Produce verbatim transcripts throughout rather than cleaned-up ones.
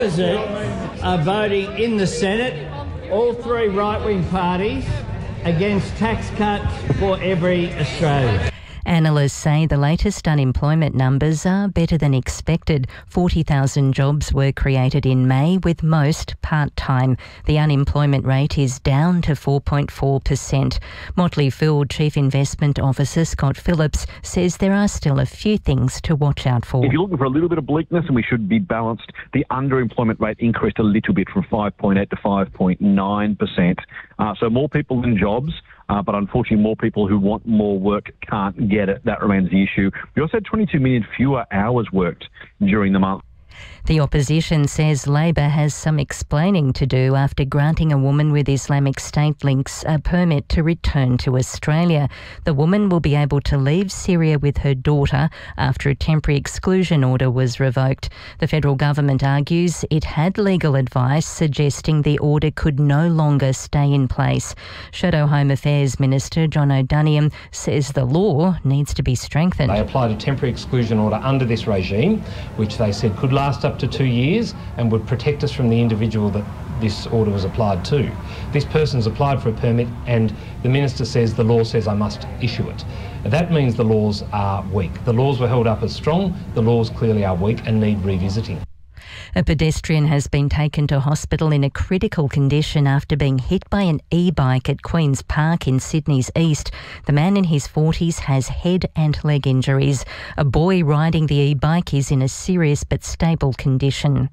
Are voting in the Senate, all three right-wing parties, against tax cuts for every Australian. Analysts say the latest unemployment numbers are better than expected. forty thousand jobs were created in May, with most part-time. The unemployment rate is down to four point four percent. Motley Fool Chief Investment Officer Scott Phillips says there are still a few things to watch out for. If you're looking for a little bit of bleakness, and we should be balanced, the underemployment rate increased a little bit from five point eight to five point nine percent. Uh, so more people in jobs. Uh, but unfortunately, more people who want more work can't get it. That remains the issue. We also had twenty-two million fewer hours worked during the month. The opposition says Labor has some explaining to do after granting a woman with Islamic State links a permit to return to Australia. The woman will be able to leave Syria with her daughter after a temporary exclusion order was revoked. The federal government argues it had legal advice suggesting the order could no longer stay in place. Shadow Home Affairs Minister John O'Doniam says the law needs to be strengthened. They applied a temporary exclusion order under this regime, which they said could last up to two years and would protect us from the individual that this order was applied to. This person's applied for a permit and the Minister says the law says I must issue it. That means the laws are weak. The laws were held up as strong, the laws clearly are weak and need revisiting. A pedestrian has been taken to hospital in a critical condition after being hit by an e-bike at Queen's Park in Sydney's east. The man in his forties has head and leg injuries. A boy riding the e-bike is in a serious but stable condition.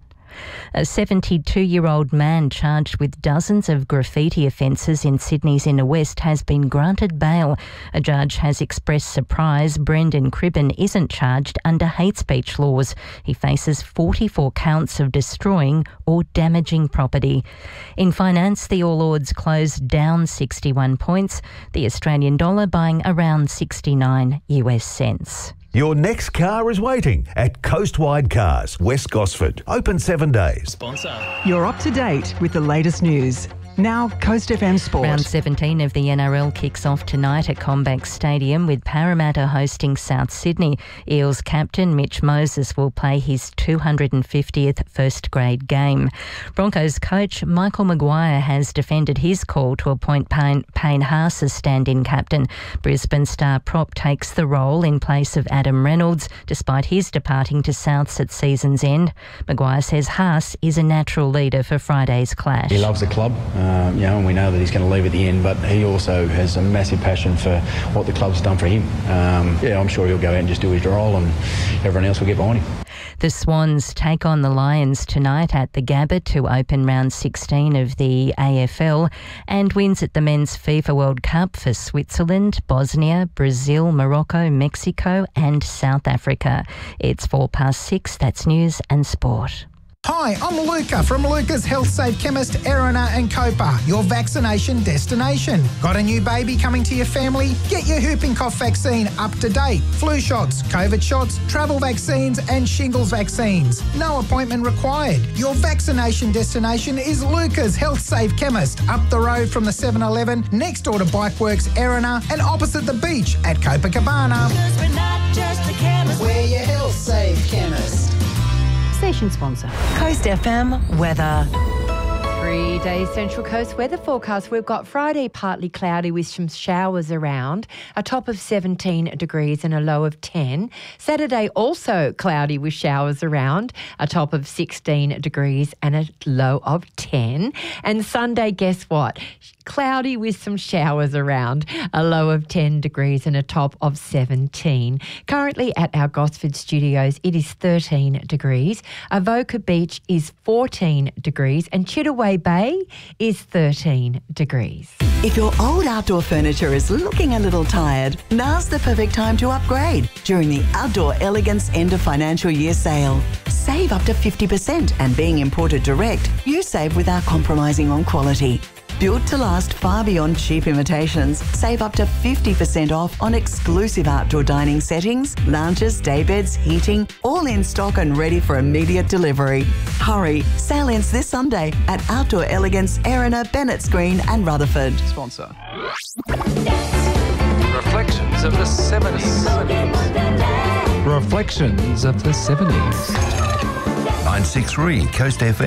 A seventy-two-year-old man charged with dozens of graffiti offences in Sydney's inner west has been granted bail. A judge has expressed surprise Brendan Cribben isn't charged under hate speech laws. He faces forty-four counts of destroying or damaging property. In finance, the All Ords closed down sixty-one points, the Australian dollar buying around sixty-nine US cents. Your next car is waiting at Coastwide Cars, West Gosford. Open seven days. Sponsor. You're up to date with the latest news. Now, Coast F M Sport. Round seventeen of the N R L kicks off tonight at Combank Stadium with Parramatta hosting South Sydney. Eels captain Mitch Moses will play his two hundred fiftieth first grade game. Broncos coach Michael Maguire has defended his call to appoint Payne, Payne Haas as stand-in captain. Brisbane star prop takes the role in place of Adam Reynolds, despite his departing to Souths at season's end. Maguire says Haas is a natural leader for Friday's clash. He loves the club. Um, you know, and we know that he's going to leave at the end, but he also has a massive passion for what the club's done for him. Um, yeah, I'm sure he'll go out and just do his role and everyone else will get behind him. The Swans take on the Lions tonight at the Gabba to open round sixteen of the A F L, and wins at the Men's FIFA World Cup for Switzerland, Bosnia, Brazil, Morocco, Mexico and South Africa. It's four past six. That's news and sport. Hi, I'm Luca from Luca's Health Safe Chemist, Erina and Copa, your vaccination destination. Got a new baby coming to your family? Get your whooping cough vaccine up to date. Flu shots, COVID shots, travel vaccines and shingles vaccines. No appointment required. Your vaccination destination is Luca's Health Safe Chemist, up the road from the seven eleven, next door to Bikeworks, Erina and opposite the beach at Copacabana. Because we're not just a chemist, we're your Health Safe Chemist. Station sponsor. Coast F M weather. Three-day Central Coast weather forecast. We've got Friday partly cloudy with some showers around, a top of seventeen degrees and a low of ten. Saturday also cloudy with showers around, a top of sixteen degrees and a low of ten. And Sunday, guess what? Cloudy with some showers around, a low of ten degrees and a top of seventeen. Currently at our Gosford studios, it is thirteen degrees. Avoca Beach is fourteen degrees and Chittaway Bay is thirteen degrees. If your old outdoor furniture is looking a little tired, now's the perfect time to upgrade during the Outdoor Elegance End of Financial Year sale. Save up to fifty percent, and being imported direct, you save without compromising on quality. Built to last far beyond cheap imitations. Save up to fifty percent off on exclusive outdoor dining settings, lounges, daybeds, heating, all in stock and ready for immediate delivery. Hurry, sale ends this Sunday at Outdoor Elegance, Erina, Bennetts Green and Rutherford. Sponsor. Reflections of the seventies. Reflections of the seventies. nine six three Coast F M.